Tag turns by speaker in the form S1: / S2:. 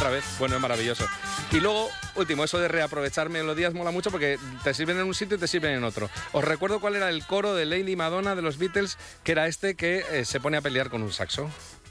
S1: otra vez. Bueno, es maravilloso. Y luego, último, eso de reaprovechar melodías mola mucho porque te sirven en un sitio y te sirven en otro. Os recuerdo cuál era el coro de Lady Madonna de los Beatles, que era este que se pone a pelear con un saxo.